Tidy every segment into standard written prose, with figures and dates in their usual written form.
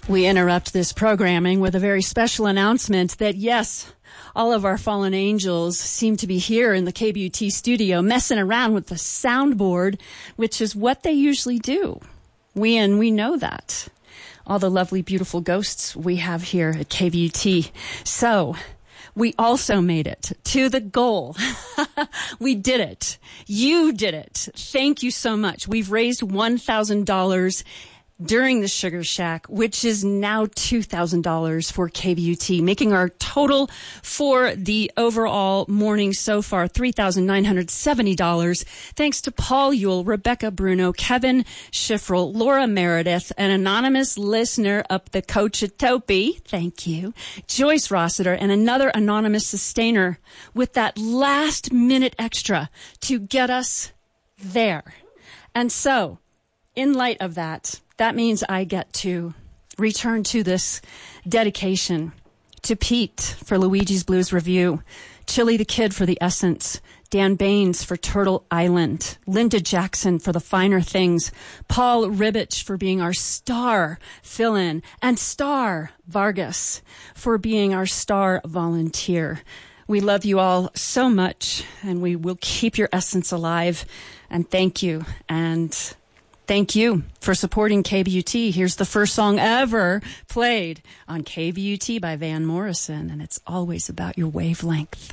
We interrupt this programming with a very special announcement that, yes, all of our fallen angels seem to be here in the KBUT studio messing around with the soundboard, which is what they usually do. We know that. All the lovely, beautiful ghosts we have here at KBUT. So we also made it to the goal. We did it. You did it. Thank you so much. We've raised $1,000 during the Sugar Shack, which is now $2,000 for KBUT, making our total for the overall morning so far $3,970. Thanks to Paul Yule, Rebecca Bruno, Kevin Schifrel, Laura Meredith, an anonymous listener up the Coachatopi, thank you, Joyce Rossiter, and another anonymous sustainer with that last minute extra to get us there. And so, in light of that means I get to return to this dedication to Pete for Luigi's Blues Review, Chili the Kid for The Essence, Dan Baines for Turtle Island, Linda Jackson for The Finer Things, Paul Ribbich for being our star fill-in, and Star Vargas for being our star volunteer. We love you all so much, and we will keep your essence alive. And thank you. And thank you for supporting KBUT. Here's the first song ever played on KBUT by Van Morrison, and it's always about your wavelength.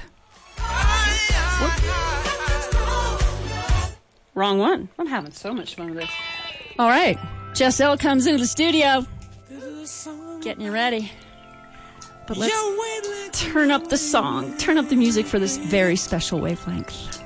Wrong one. I'm having so much fun with this. All right. Jess L comes into the studio. Getting you ready. But let's turn up the song. Turn up the music for this very special wavelength.